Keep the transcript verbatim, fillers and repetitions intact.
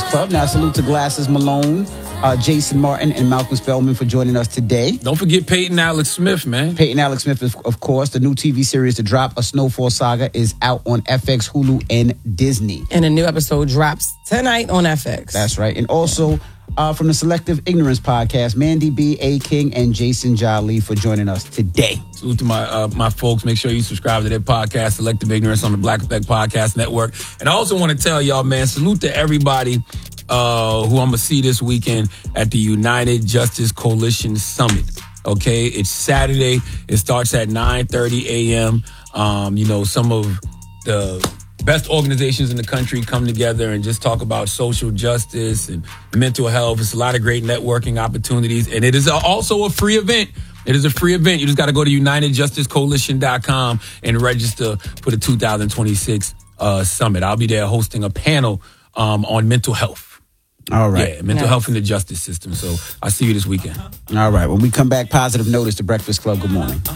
Club. Now, salute to Glasses Malone, uh, Jason Martin, and Malcolm Spellman for joining us today. Don't forget Peyton Alex Smith, man. Peyton Alex Smith, is, of course. The new T V series to drop, A Snowfall Saga, is out on F X, Hulu, and Disney. And a new episode drops tonight on F X. That's right. And also uh, from the Selective Ignorance Podcast, Mandy B, A King, and Jason Jolly for joining us today. Salute to my uh, my folks. Make sure you subscribe to their podcast, Selective Ignorance, on the Black Effect Podcast Network. And I also want to tell y'all, man, salute to everybody uh, who I'm going to see this weekend at the United Justice Coalition Summit. Okay, it's Saturday. It starts at nine thirty a.m. Um, you know, some of the best organizations in the country come together and just talk about social justice and mental health. It's a lot of great networking opportunities. And it is also a free event. It is a free event. You just got to go to united justice coalition dot com and register for the two thousand twenty-six uh, summit. I'll be there hosting a panel um, on mental health. All right. Yeah, mental nice. health in the justice system. So I'll see you this weekend. All right. When we come back, Positive Notice, The Breakfast Club. Good morning.